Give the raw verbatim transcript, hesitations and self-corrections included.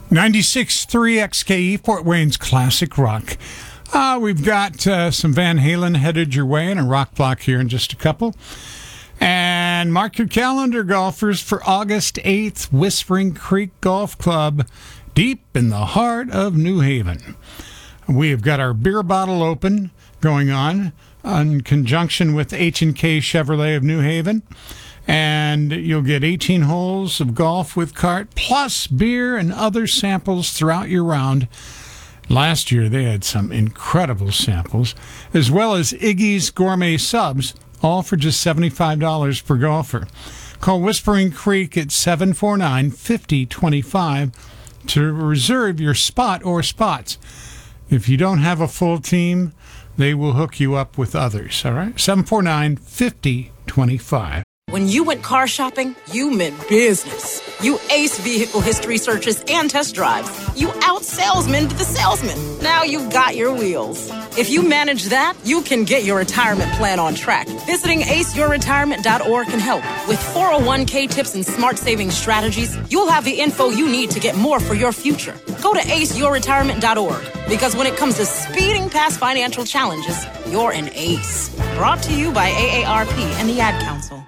ninety-six point three X K E, Fort Wayne's classic rock. Uh, we've got uh, some Van Halen headed your way and a rock block here in just a couple. And mark your calendar, golfers, for August eighth, Whispering Creek Golf Club, deep in the heart of New Haven. We have got our beer bottle open going on in conjunction with H and K Chevrolet of New Haven. And you'll get eighteen holes of golf with cart, plus beer and other samples throughout your round. Last year, they had some incredible samples, as well as Iggy's Gourmet Subs, all for just seventy-five dollars per golfer. Call Whispering Creek at seven four nine, five zero two five to reserve your spot or spots. If you don't have a full team, they will hook you up with others, all right? seven four nine, five zero two five. When you went car shopping, you meant business. You aced vehicle history searches and test drives. You out-salesmaned the salesman. Now you've got your wheels. If you manage that, you can get your retirement plan on track. Visiting ace your retirement dot org can help. With four oh one k tips and smart saving strategies, you'll have the info you need to get more for your future. Go to ace your retirement dot org, because when it comes to speeding past financial challenges, you're an ace. Brought to you by A A R P and the Ad Council.